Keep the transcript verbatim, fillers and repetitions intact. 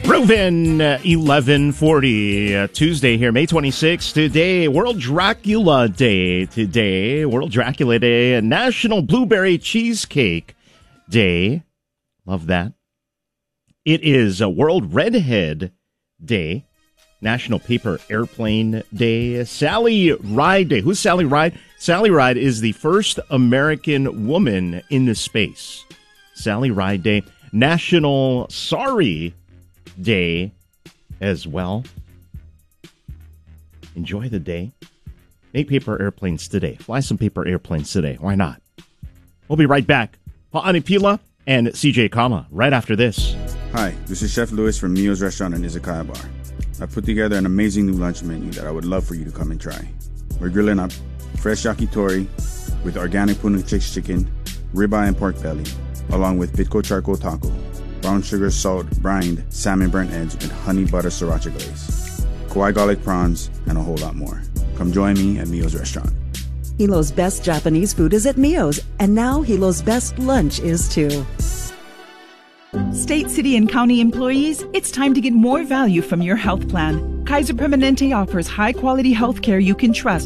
Proven eleven forty, uh, Tuesday here, May twenty-sixth. Today, World Dracula Day. Today, World Dracula Day, National Blueberry Cheesecake Day. Love that. It is a World Redhead Day. National Paper Airplane Day. Sally Ride Day. Who's Sally Ride? Sally Ride is the first American woman in the space. Sally Ride Day. National Sorry Day as well. Enjoy the day. Make paper airplanes today. Fly some paper airplanes today. Why not? We'll be right back. Paani Pila and C J Kama right after this. Hi, this is Chef Louis from Mio's Restaurant and Izakaya Bar. I've put together an amazing new lunch menu that I would love for you to come and try. We're grilling up fresh yakitori with organic Pune chicks chicken, ribeye and pork belly, along with Bitco charcoal taco, brown sugar salt brined salmon burnt ends with honey butter sriracha glaze, Kauai garlic prawns, and a whole lot more. Come join me at Mio's Restaurant. Hilo's best Japanese food is at Mio's, and now Hilo's best lunch is too. State, city, and county employees, it's time to get more value from your health plan. Kaiser Permanente offers high-quality health care you can trust